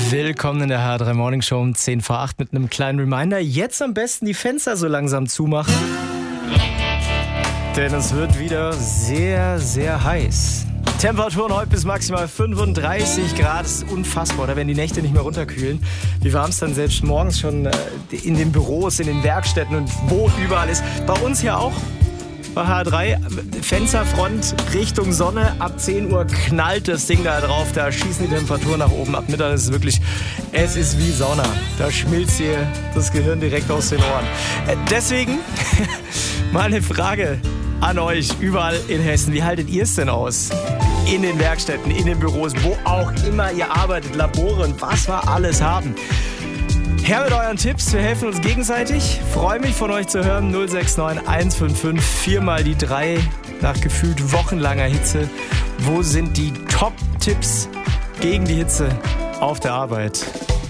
Willkommen in der HR3 Morning Show um 10 vor 8 mit einem kleinen Reminder. Jetzt am besten die Fenster so langsam zumachen, denn es wird wieder sehr, sehr heiß. Temperaturen heute bis maximal 35 Grad, das ist unfassbar, da werden die Nächte nicht mehr runterkühlen. Wie warm es dann selbst morgens schon in den Büros, in den Werkstätten und wo überall ist. Bei uns hier auch. Bei H3, Fensterfront Richtung Sonne, ab 10 Uhr knallt das Ding da drauf, da schießen die Temperaturen nach oben. Ab Mittag ist es wirklich, es ist wie Sauna. Da schmilzt hier das Gehirn direkt aus den Ohren. Deswegen mal eine Frage an euch überall in Hessen. Wie haltet ihr es denn aus? In den Werkstätten, in den Büros, wo auch immer ihr arbeitet, Labore und was wir alles haben. Her mit euren Tipps, wir helfen uns gegenseitig. Freue mich von euch zu hören. 069 155 4 mal die 3 nach gefühlt wochenlanger Hitze. Wo sind die Top-Tipps gegen die Hitze auf der Arbeit?